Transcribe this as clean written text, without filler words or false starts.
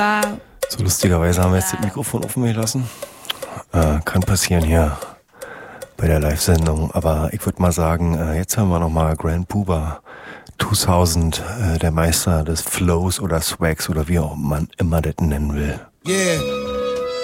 So lustigerweise haben wir jetzt das Mikrofon offen gelassen. Kann passieren hier bei der Live-Sendung. Aber ich würde mal sagen, jetzt haben wir nochmal Grand Puba 2000, der Meister des Flows oder Swags oder wie auch man immer das nennen will. Yeah.